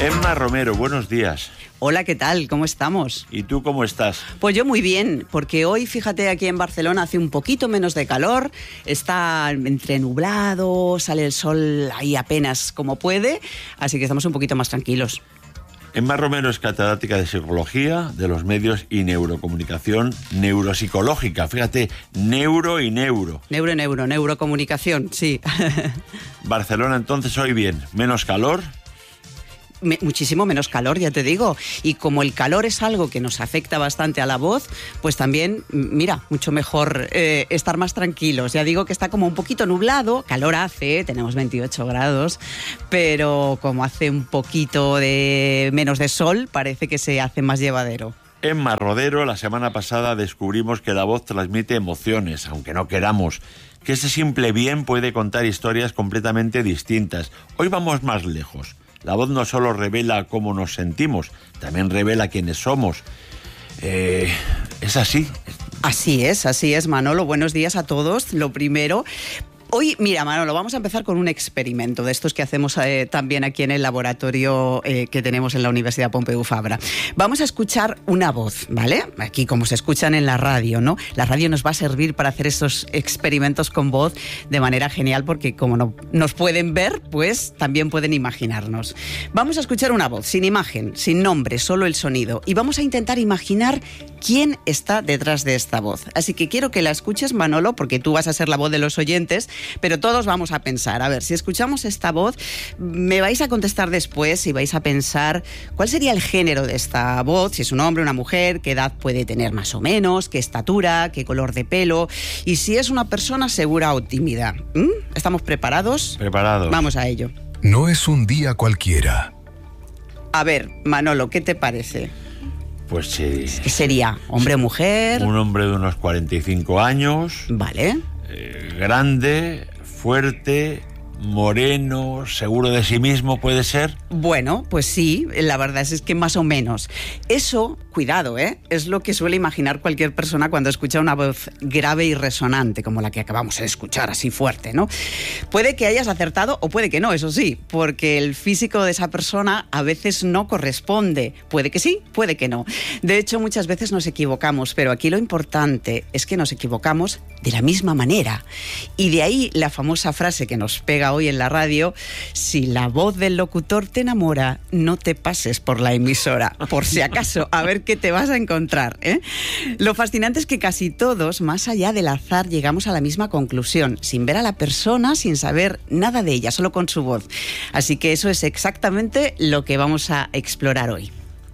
Emma Romero, buenos días. Hola, ¿qué tal? ¿Cómo estamos? ¿Y tú cómo estás? Pues yo muy bien, porque hoy, fíjate, aquí en Barcelona hace un poquito menos de calor, está entre nublado, sale el sol ahí apenas como puede, así que estamos un poquito más tranquilos. Emma Romero es catedrática de Psicología de los Medios y Neurocomunicación Neuropsicológica. Fíjate, neuro y neuro. Neurocomunicación, sí. Barcelona entonces hoy bien, menos calor. Muchísimo menos calor, ya te digo. Y como el calor es algo que nos afecta bastante a la voz, pues también, mira, mucho mejor estar más tranquilos. Ya digo que está como un poquito nublado, calor hace, tenemos 28 grados, pero como hace un poquito de menos de sol, parece que se hace más llevadero. Emma Rodero, la semana pasada descubrimos que la voz transmite emociones, aunque no queramos, que ese simple bien puede contar historias completamente distintas. Hoy vamos más lejos. La voz no solo revela cómo nos sentimos, también revela quiénes somos. ¿Es así? Así es, Manolo. Buenos días a todos, lo primero. Hoy, mira, Manolo, vamos a empezar con un experimento de estos que hacemos también aquí en el laboratorio que tenemos en la Universidad Pompeu Fabra. Vamos a escuchar una voz, ¿vale? Aquí como se escuchan en la radio, ¿no? La radio nos va a servir para hacer estos experimentos con voz de manera genial porque como no nos pueden ver, pues también pueden imaginarnos. Vamos a escuchar una voz sin imagen, sin nombre, solo el sonido. Y vamos a intentar imaginar quién está detrás de esta voz. Así que quiero que la escuches, Manolo, porque tú vas a ser la voz de los oyentes, pero todos vamos a pensar, a ver, si escuchamos esta voz, me vais a contestar después y vais a pensar cuál sería el género de esta voz, si es un hombre, una mujer, qué edad puede tener más o menos, qué estatura, qué color de pelo y si es una persona segura o tímida. ¿Estamos preparados? Preparados. Vamos a ello. No es un día cualquiera. A ver, Manolo, ¿qué te parece? Pues sí. ¿Qué sería? ¿Hombre o mujer? Un hombre de unos 45 años. Vale. Grande, fuerte, moreno, seguro de sí mismo, ¿puede ser? Bueno, pues sí, la verdad es que más o menos. Eso, cuidado, es lo que suele imaginar cualquier persona cuando escucha una voz grave y resonante, como la que acabamos de escuchar, así fuerte, ¿no? Puede que hayas acertado o puede que no, eso sí, porque el físico de esa persona a veces no corresponde. Puede que sí, puede que no. De hecho, muchas veces nos equivocamos, pero aquí lo importante es que nos equivocamos de la misma manera. Y de ahí la famosa frase que nos pega hoy en la radio: si la voz del locutor te enamora, no te pases por la emisora, por si acaso, a ver qué te vas a encontrar, ¿eh? Lo fascinante es que casi todos, más allá del azar, llegamos a la misma conclusión, sin ver a la persona, sin saber nada de ella, solo con su voz. Así que eso es exactamente lo que vamos a explorar hoy.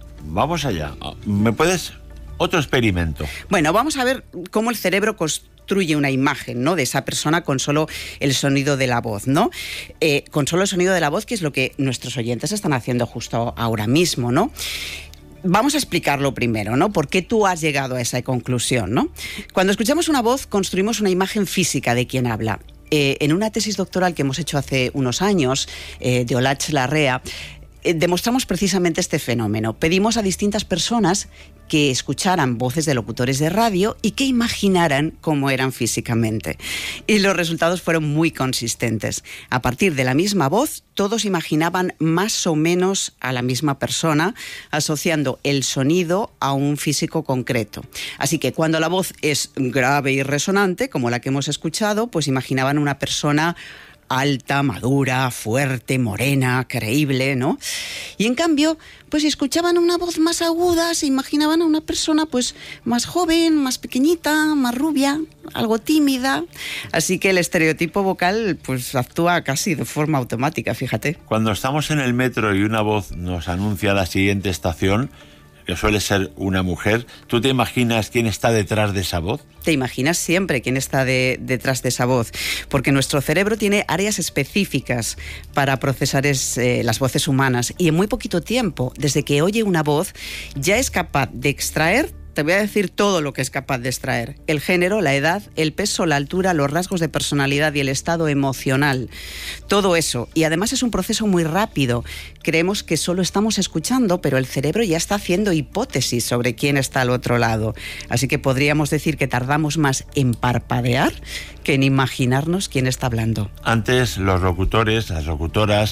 Vamos allá. ¿Me puedes...? Otro experimento. Bueno, vamos a ver cómo el cerebro construye una imagen, ¿no?, de esa persona con solo el sonido de la voz, ¿no? Con solo el sonido de la voz, que es lo que nuestros oyentes están haciendo justo ahora mismo, ¿no? Vamos a explicarlo primero, ¿no? ¿Por qué tú has llegado a esa conclusión, ¿no? Cuando escuchamos una voz, construimos una imagen física de quien habla. En una tesis doctoral que hemos hecho hace unos años, de Olach Larrea, demostramos precisamente este fenómeno. Pedimos a distintas personas que escucharan voces de locutores de radio y que imaginaran cómo eran físicamente. Y los resultados fueron muy consistentes. A partir de la misma voz, todos imaginaban más o menos a la misma persona, asociando el sonido a un físico concreto. Así que cuando la voz es grave y resonante, como la que hemos escuchado, pues imaginaban una persona alta, madura, fuerte, morena, creíble, ¿no? Y en cambio, pues si escuchaban una voz más aguda, se imaginaban a una persona pues más joven, más pequeñita, más rubia, algo tímida. Así que el estereotipo vocal pues actúa casi de forma automática, fíjate. Cuando estamos en el metro y una voz nos anuncia la siguiente estación, que suele ser una mujer, ¿tú te imaginas quién está detrás de esa voz? Te imaginas siempre quién está detrás de esa voz, porque nuestro cerebro tiene áreas específicas para procesar las voces humanas y en muy poquito tiempo, desde que oye una voz, ya es capaz de extraer. Te voy a decir todo lo que es capaz de extraer: el género, la edad, el peso, la altura, los rasgos de personalidad y el estado emocional. Todo eso. Y además es un proceso muy rápido. Creemos que solo estamos escuchando, pero el cerebro ya está haciendo hipótesis sobre quién está al otro lado. Así que podríamos decir que tardamos más en parpadear que en imaginarnos quién está hablando. Antes los locutores, las locutoras,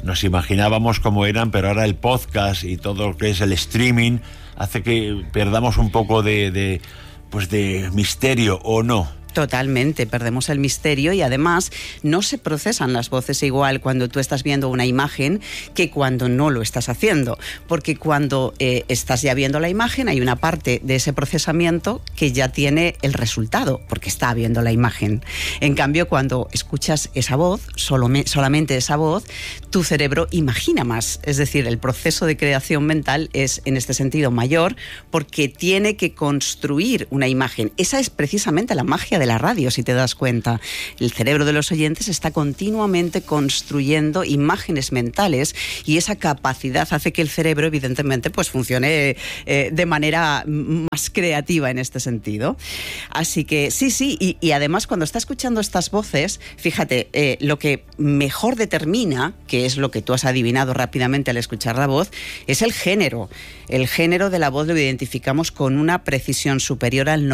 nos imaginábamos cómo eran, pero ahora el podcast y todo lo que es el streaming hace que perdamos un poco de misterio, ¿o no? Totalmente, perdemos el misterio y además no se procesan las voces igual cuando tú estás viendo una imagen que cuando no lo estás haciendo, porque cuando estás ya viendo la imagen hay una parte de ese procesamiento que ya tiene el resultado, porque está viendo la imagen. En cambio, cuando escuchas esa voz, solamente esa voz, tu cerebro imagina más, es decir, el proceso de creación mental es en este sentido mayor porque tiene que construir una imagen. Esa es precisamente la magia de la radio, si te das cuenta. El cerebro de los oyentes está continuamente construyendo imágenes mentales y esa capacidad hace que el cerebro, evidentemente, pues funcione de manera más creativa en este sentido. Así que sí, y además cuando está escuchando estas voces, fíjate, lo que mejor determina, que es lo que tú has adivinado rápidamente al escuchar la voz, es el género. El género de la voz lo identificamos con una precisión superior al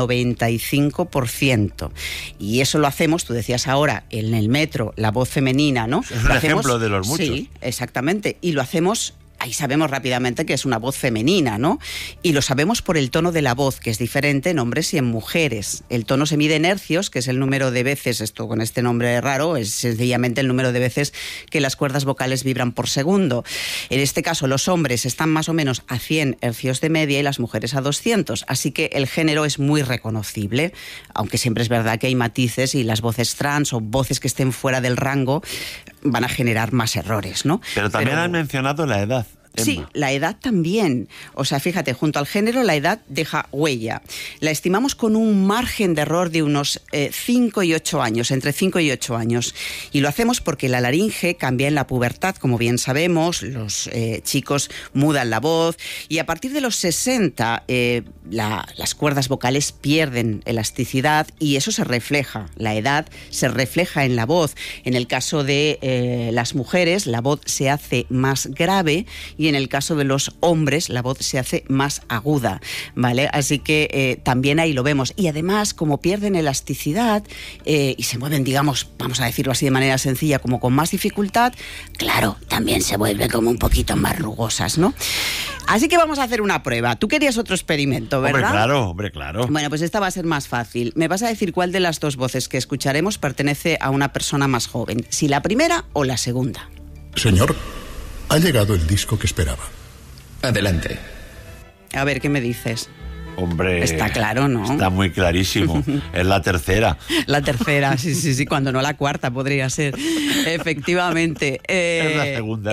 95%. Y eso lo hacemos, tú decías ahora, en el metro, la voz femenina, ¿no? Es un ejemplo de los muchos. Sí, exactamente. Y lo hacemos... Ahí sabemos rápidamente que es una voz femenina, ¿no? Y lo sabemos por el tono de la voz, que es diferente en hombres y en mujeres. El tono se mide en hercios, que es el número de veces, esto con este nombre raro, es sencillamente el número de veces que las cuerdas vocales vibran por segundo. En este caso, los hombres están más o menos a 100 hercios de media y las mujeres a 200. Así que el género es muy reconocible, aunque siempre es verdad que hay matices y las voces trans o voces que estén fuera del rango van a generar más errores, ¿no? Pero también han mencionado la edad. Emma. Sí, la edad también. O sea, fíjate, junto al género la edad deja huella. La estimamos con un margen de error de unos 5 y 8 años, entre 5 y 8 años. Y lo hacemos porque la laringe cambia en la pubertad, como bien sabemos, los chicos mudan la voz y a partir de los 60 las cuerdas vocales pierden elasticidad y eso se refleja. La edad se refleja en la voz. En el caso de las mujeres, la voz se hace más grave y en el caso de los hombres la voz se hace más aguda, ¿vale? Así que también ahí lo vemos. Y además, como pierden elasticidad y se mueven, digamos, vamos a decirlo así de manera sencilla, como con más dificultad, claro, también se vuelven como un poquito más rugosas, ¿no? Así que vamos a hacer una prueba. Tú querías otro experimento, ¿verdad? Hombre, claro. Bueno, pues esta va a ser más fácil. Me vas a decir cuál de las dos voces que escucharemos pertenece a una persona más joven, si la primera o la segunda. Señor, ha llegado el disco que esperaba. Adelante. A ver, ¿qué me dices? Hombre, está claro, ¿no? Está muy clarísimo. Es la tercera. La tercera, sí, cuando no la cuarta podría ser. Efectivamente. Es la segunda.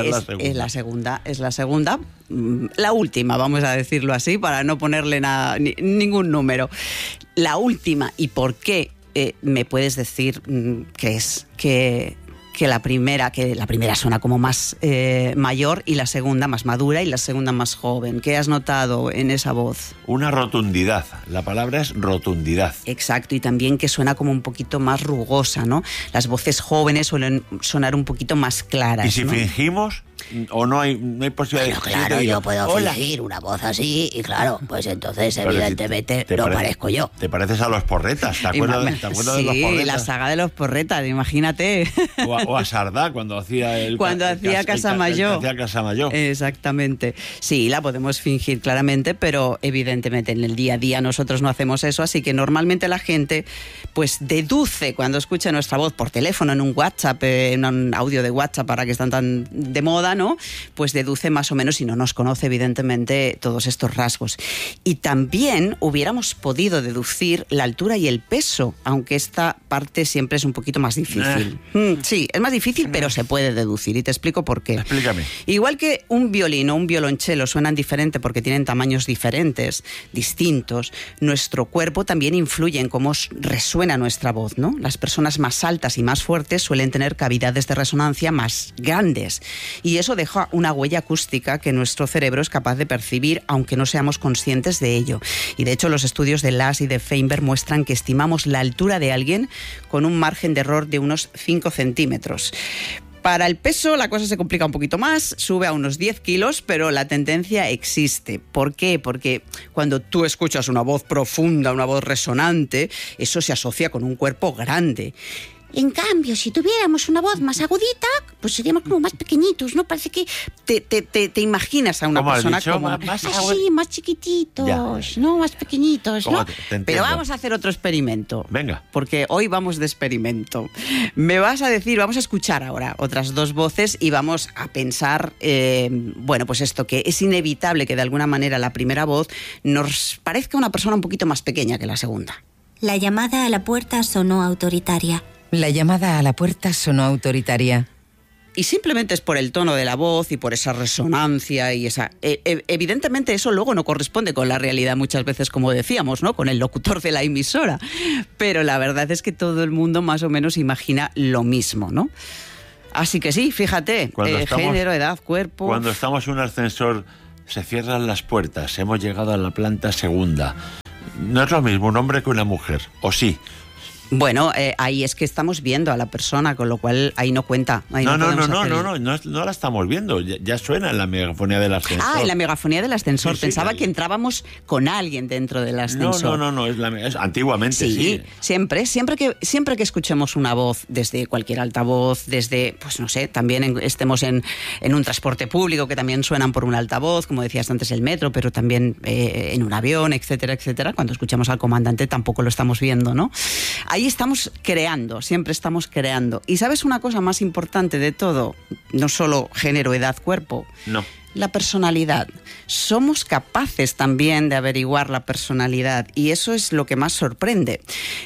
Es la segunda. La última, vamos a decirlo así, para no ponerle ningún número. La última, ¿y por qué me puedes decir crees que la primera suena como más mayor y la segunda más madura y la segunda más joven? ¿Qué has notado en esa voz? Una rotundidad. La palabra es rotundidad. Exacto, y también que suena como un poquito más rugosa, ¿no? Las voces jóvenes suelen sonar un poquito más claras. ¿Y si ¿no? fingimos o no hay posibilidad? Bueno, claro, yo puedo fingir una voz así y claro, pues entonces pero evidentemente no parezco yo. Te pareces a los Porretas, ¿te acuerdas de los Porretas? Sí, la saga de los Porretas, imagínate. O a Sardá, cuando hacía Casamayor. Casamayor. Exactamente. Sí, la podemos fingir claramente, pero evidentemente en el día a día nosotros no hacemos eso, así que normalmente la gente pues deduce cuando escucha nuestra voz por teléfono, en un WhatsApp, en un audio de WhatsApp ahora que están tan de moda, ¿no? Pues deduce más o menos, y no nos conoce evidentemente, todos estos rasgos. Y también hubiéramos podido deducir la altura y el peso, aunque esta parte siempre es un poquito más difícil. Sí, es más difícil, pero se puede deducir y te explico por qué. Explícame. Igual que un violín o un violonchelo suenan diferente porque tienen tamaños diferentes, distintos, nuestro cuerpo también influye en cómo resuena nuestra voz, ¿no? Las personas más altas y más fuertes suelen tener cavidades de resonancia más grandes y eso deja una huella acústica que nuestro cerebro es capaz de percibir aunque no seamos conscientes de ello. Y de hecho los estudios de Lass y de Feinberg muestran que estimamos la altura de alguien con un margen de error de unos 5 centímetros. Para el peso la cosa se complica un poquito más, sube a unos 10 kilos, pero la tendencia existe. ¿Por qué? Porque cuando tú escuchas una voz profunda, una voz resonante, eso se asocia con un cuerpo grande. En cambio, si tuviéramos una voz más agudita, pues seríamos como más pequeñitos, ¿no? Parece que... Te imaginas a una ¿Cómo has persona dicho? como... Así, más chiquititos, Ya. ¿no? Más pequeñitos, ¿Cómo ¿no? te entiendo? Pero vamos a hacer otro experimento. Venga. Porque hoy vamos de experimento. Me vas a decir, vamos a escuchar ahora otras dos voces y vamos a pensar, bueno, pues esto, que es inevitable que de alguna manera la primera voz nos parezca una persona un poquito más pequeña que la segunda. La llamada a la puerta sonó autoritaria. La llamada a la puerta sonó autoritaria. Y simplemente es por el tono de la voz y por esa resonancia y esa... evidentemente eso luego no corresponde con la realidad muchas veces, como decíamos, ¿no? Con el locutor de la emisora. Pero la verdad es que todo el mundo más o menos imagina lo mismo, ¿no? Así que sí, fíjate, género, edad, cuerpo... Cuando estamos en un ascensor, se cierran las puertas. Hemos llegado a la planta segunda. No es lo mismo un hombre que una mujer, ¿o sí? Bueno, ahí es que estamos viendo a la persona, con lo cual ahí no cuenta. Ahí No podemos hacer- la estamos viendo. Ya suena en la megafonía del ascensor. Ah, en la megafonía del ascensor. Sí, sí, Pensaba ahí. que entrábamos con alguien dentro del ascensor. No, es antiguamente sí. Siempre que escuchemos una voz desde cualquier altavoz, desde, pues no sé, también estemos en un transporte público que también suenan por un altavoz, como decías antes el metro, pero también en un avión, etcétera, etcétera. Cuando escuchamos al comandante tampoco lo estamos viendo, ¿no? Ahí estamos creando, siempre estamos creando. ¿Y sabes una cosa más importante de todo? No solo género, edad, cuerpo. No. La personalidad. Somos capaces también de averiguar la personalidad y eso es lo que más sorprende.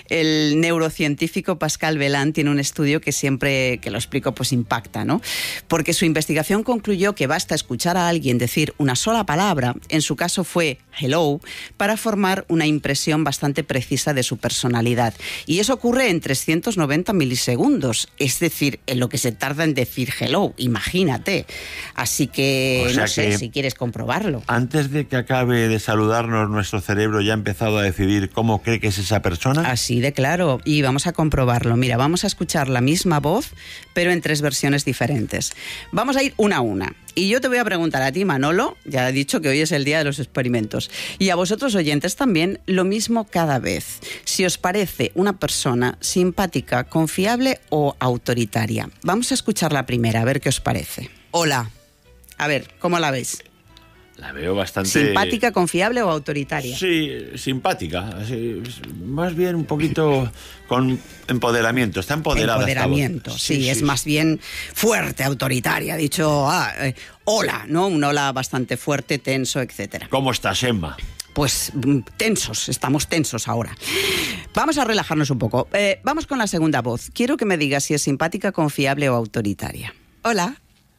El neurocientífico Pascal Belán tiene un estudio que siempre que lo explico pues impacta, ¿no? Porque su investigación concluyó que basta escuchar a alguien decir una sola palabra, en su caso fue hello, para formar una impresión bastante precisa de su personalidad. Y eso ocurre en 390 milisegundos, es decir, en lo que se tarda en decir hello, imagínate. Así que... O sea no sé que si quieres comprobarlo. Antes de que acabe de saludarnos, nuestro cerebro ya ha empezado a decidir cómo cree que es esa persona. Así de claro. Y vamos a comprobarlo. Mira, vamos a escuchar la misma voz, pero en 3 versiones diferentes. Vamos a ir una a una. Y yo te voy a preguntar a ti, Manolo, ya he dicho que hoy es el día de los experimentos, y a vosotros oyentes también, lo mismo cada vez. Si os parece una persona simpática, confiable o autoritaria. Vamos a escuchar la primera, a ver qué os parece. Hola. A ver, ¿cómo la ves? La veo bastante... ¿Simpática, confiable o autoritaria? Sí, simpática. Así, más bien un poquito con empoderamiento. Está empoderada. Empoderamiento, esta voz. sí, es más bien fuerte, autoritaria. Ha dicho, hola, ¿no? Un hola bastante fuerte, tenso, etcétera. ¿Cómo estás, Emma? Pues tensos, estamos tensos ahora. Vamos a relajarnos un poco. Vamos con la segunda voz. Quiero que me digas si es simpática, confiable o autoritaria. Hola.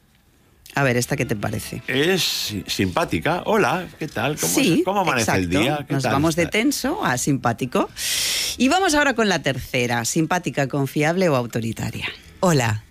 A ver, ¿esta qué te parece? Es simpática. Hola, ¿qué tal? ¿Cómo amanece exacto. el día? ¿Qué Nos tal vamos de está? tenso a simpático. Y vamos ahora con la tercera. ¿Simpática, confiable o autoritaria? Hola.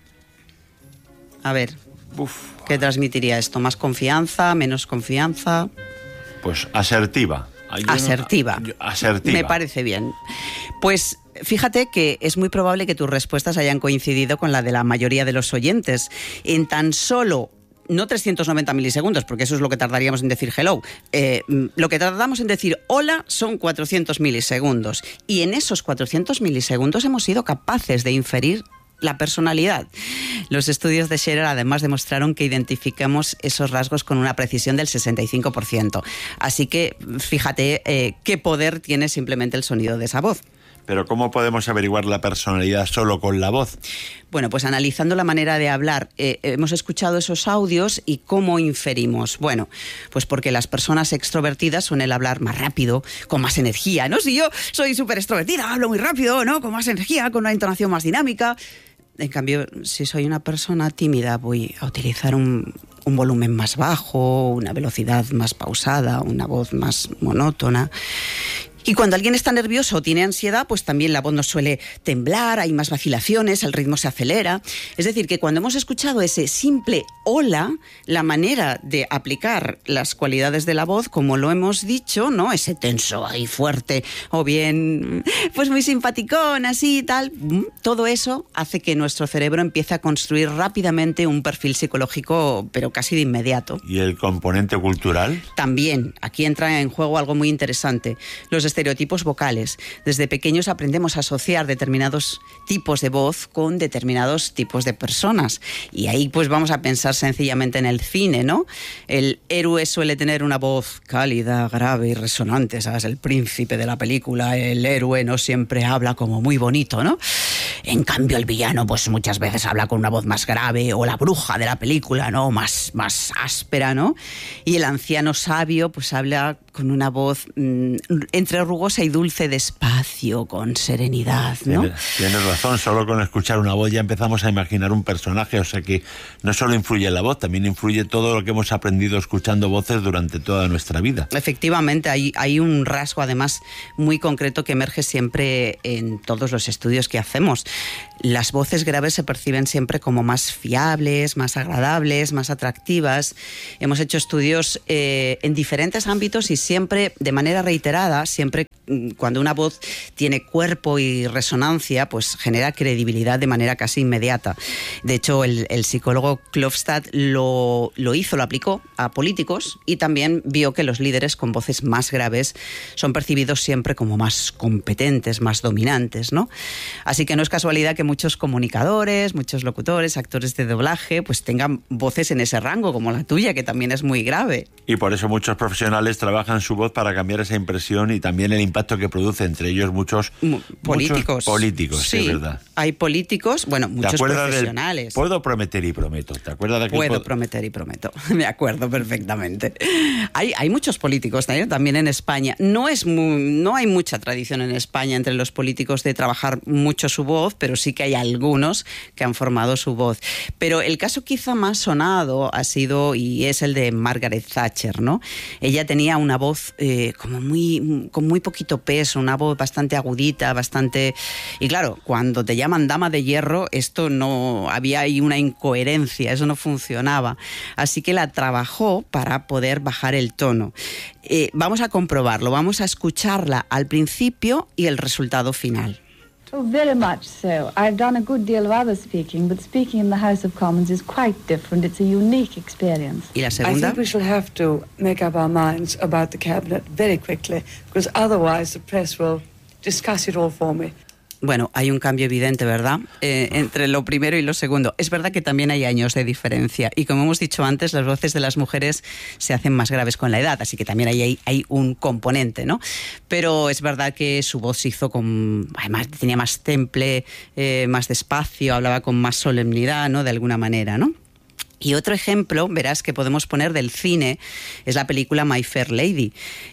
A ver, Uf, ¿qué transmitiría esto? ¿Más confianza, menos confianza? pues asertiva. Asertiva. Asertiva. Me parece bien. Pues fíjate que es muy probable que tus respuestas hayan coincidido con la de la mayoría de los oyentes. En tan solo... No 390 milisegundos, porque eso es lo que tardaríamos en decir hello. Lo que tardamos en decir hola son 400 milisegundos. Y en esos 400 milisegundos hemos sido capaces de inferir la personalidad. Los estudios de Scherer además demostraron que identificamos esos rasgos con una precisión del 65%. Así que fíjate qué poder tiene simplemente el sonido de esa voz. Pero ¿cómo podemos averiguar la personalidad solo con la voz? Bueno, pues analizando la manera de hablar, hemos escuchado esos audios y cómo inferimos. Bueno, pues porque las personas extrovertidas suelen hablar más rápido, con más energía, ¿no? Si yo soy súper extrovertida, hablo muy rápido, ¿no? Con más energía, con una entonación más dinámica. En cambio, si soy una persona tímida, voy a utilizar un volumen más bajo, una velocidad más pausada, una voz más monótona. Y cuando alguien está nervioso o tiene ansiedad, pues también la voz nos suele temblar, hay más vacilaciones, el ritmo se acelera. Es decir, que cuando hemos escuchado ese simple hola, la manera de aplicar las cualidades de la voz, como lo hemos dicho, ¿no? Ese tenso ahí fuerte, o bien, pues muy simpaticón, así y tal. Todo eso hace que nuestro cerebro empiece a construir rápidamente un perfil psicológico, pero casi de inmediato. ¿Y el componente cultural? También, aquí entra en juego algo muy interesante. Los estereotipos vocales. Desde pequeños aprendemos a asociar determinados tipos de voz con determinados tipos de personas. Y ahí pues vamos a pensar sencillamente en el cine, ¿no? El héroe suele tener una voz cálida, grave y resonante, ¿sabes? El príncipe de la película, el héroe no siempre habla como muy bonito, ¿no? En cambio el villano pues muchas veces habla con una voz más grave, o la bruja de la película, ¿no? Más áspera, ¿no? Y el anciano sabio pues habla con una voz entre rugosa y dulce, despacio, con serenidad, ¿no? Tienes razón, solo con escuchar una voz ya empezamos a imaginar un personaje, o sea que no solo influye la voz, también influye todo lo que hemos aprendido escuchando voces durante toda nuestra vida. Efectivamente, hay un rasgo además muy concreto que emerge siempre en todos los estudios que hacemos. Las voces graves se perciben siempre como más fiables, más agradables, más atractivas. Hemos hecho estudios en diferentes ámbitos y siempre de manera reiterada, siempre cuando una voz tiene cuerpo y resonancia, pues genera credibilidad de manera casi inmediata. De hecho, el psicólogo Klofstad lo aplicó a políticos y también vio que los líderes con voces más graves son percibidos siempre como más competentes, más dominantes, ¿no? Así que no es casualidad que muchos comunicadores, muchos locutores, actores de doblaje, pues tengan voces en ese rango, como la tuya, que también es muy grave. Y por eso muchos profesionales trabajan su voz para cambiar esa impresión y también el impacto que produce, entre ellos muchos políticos, sí, es verdad. Hay políticos, bueno, muchos profesionales. Puedo prometer y prometo. ¿Te acuerdas de aquel? Puedo prometer y prometo. Me acuerdo perfectamente. Hay muchos políticos también en España. No hay mucha tradición en España entre los políticos de trabajar mucho su voz, pero sí que hay algunos que han formado su voz. Pero el caso quizá más sonado ha sido y es el de Margaret Thatcher, ¿no? Ella tenía una voz con muy poquito peso, una voz bastante agudita, bastante... Y claro, cuando te llaman dama de hierro, esto no... Había ahí una incoherencia, eso no funcionaba. Así que la trabajó para poder bajar el tono. Vamos a comprobarlo, vamos a escucharla al principio y el resultado final. Oh, very much so. I've done a good deal of other speaking, but speaking in the House of Commons is quite different. It's a unique experience. ¿Y la segunda? I think we shall have to make up our minds about the cabinet very quickly, because otherwise the press will discuss it all for me. Bueno, hay un cambio evidente, ¿verdad? Entre lo primero y lo segundo. Es verdad que también hay años de diferencia. Y como hemos dicho antes, las voces de las mujeres se hacen más graves con la edad. Así que también hay un componente, ¿no? Pero es verdad que su voz se hizo además tenía más temple, más despacio, hablaba con más solemnidad, ¿no? De alguna manera, ¿no? Y otro ejemplo, verás, que podemos poner del cine, es la película My Fair Lady.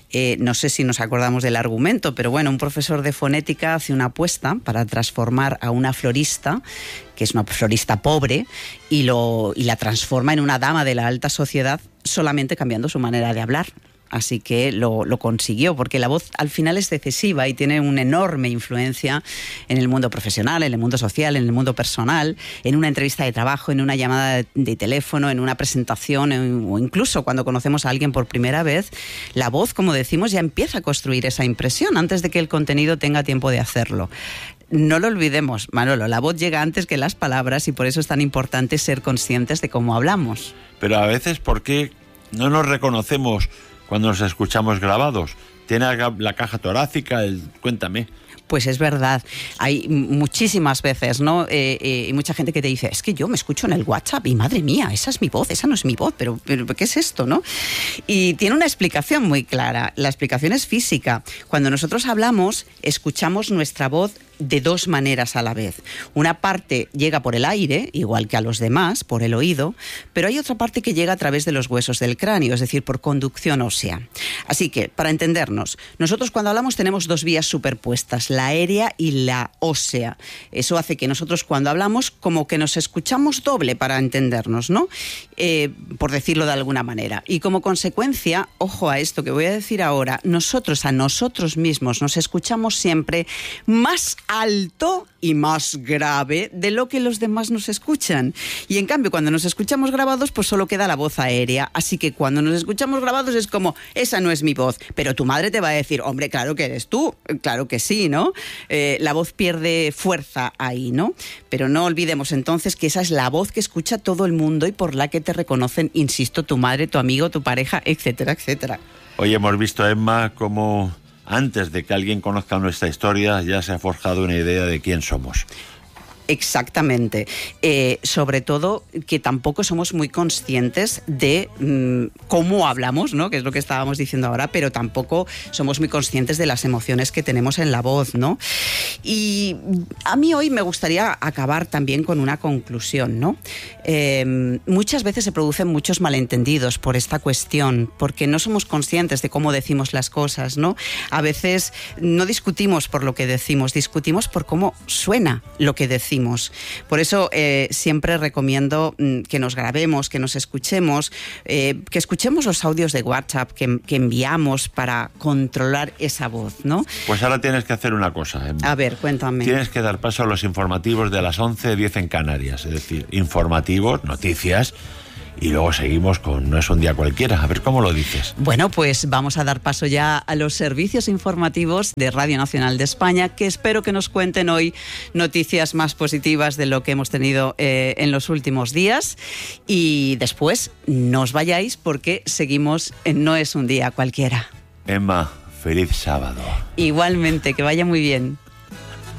No sé si nos acordamos del argumento, pero bueno, un profesor de fonética hace una apuesta para transformar a una florista, que es una florista pobre, y la transforma en una dama de la alta sociedad solamente cambiando su manera de hablar. Así que lo consiguió, porque la voz al final es decisiva y tiene una enorme influencia en el mundo profesional, en el mundo social, en el mundo personal, en una entrevista de trabajo, en una llamada de teléfono, en una presentación o incluso cuando conocemos a alguien por primera vez. La voz, como decimos, ya empieza a construir esa impresión antes de que el contenido tenga tiempo de hacerlo. No lo olvidemos, Manolo, la voz llega antes que las palabras y por eso es tan importante ser conscientes de cómo hablamos. Pero a veces, ¿por qué no nos reconocemos cuando nos escuchamos grabados? ¿Tiene la caja torácica? Cuéntame. Pues es verdad, hay muchísimas veces, ¿no? Y mucha gente que te dice, es que yo me escucho en el WhatsApp y madre mía, esa es mi voz, esa no es mi voz, pero ¿qué es esto, no? Y tiene una explicación muy clara, la explicación es física. Cuando nosotros hablamos, escuchamos nuestra voz de dos maneras a la vez. Una parte llega por el aire, igual que a los demás, por el oído, pero hay otra parte que llega a través de los huesos del cráneo, es decir, por conducción ósea. Así que, para entendernos, nosotros cuando hablamos tenemos dos vías superpuestas, la aérea y la ósea. Eso hace que nosotros cuando hablamos como que nos escuchamos doble para entendernos, ¿no? Por decirlo de alguna manera. Y como consecuencia, ojo a esto que voy a decir ahora, nosotros a nosotros mismos nos escuchamos siempre más alto y más grave de lo que los demás nos escuchan. Y en cambio, cuando nos escuchamos grabados, pues solo queda la voz aérea. Así que cuando nos escuchamos grabados es como, esa no es mi voz. Pero tu madre te va a decir, hombre, claro que eres tú. Claro que sí, ¿no? La voz pierde fuerza ahí, ¿no? Pero no olvidemos entonces que esa es la voz que escucha todo el mundo y por la que te reconocen, insisto, tu madre, tu amigo, tu pareja, etcétera, etcétera. Hoy hemos visto, Emma, cómo antes de que alguien conozca nuestra historia, ya se ha forjado una idea de quién somos. Exactamente. Sobre todo que tampoco somos muy conscientes de cómo hablamos, ¿no? Que es lo que estábamos diciendo ahora, pero tampoco somos muy conscientes de las emociones que tenemos en la voz, ¿no? Y a mí hoy me gustaría acabar también con una conclusión, ¿no? Muchas veces se producen muchos malentendidos por esta cuestión, porque no somos conscientes de cómo decimos las cosas, ¿no? A veces no discutimos por lo que decimos, discutimos por cómo suena lo que decimos. Por eso siempre recomiendo que nos grabemos, que nos escuchemos, que escuchemos los audios de WhatsApp que enviamos para controlar esa voz, ¿no? Pues ahora tienes que hacer una cosa, Emma. A ver, cuéntame. Tienes que dar paso a los informativos de las 11:10 en Canarias, es decir, informativos, noticias, y luego seguimos con No es un día cualquiera. A ver, ¿cómo lo dices? Bueno, pues vamos a dar paso ya a los servicios informativos de Radio Nacional de España, que espero que nos cuenten hoy noticias más positivas de lo que hemos tenido en los últimos días. Y después no os vayáis porque seguimos en No es un día cualquiera. Emma, feliz sábado. Igualmente, que vaya muy bien.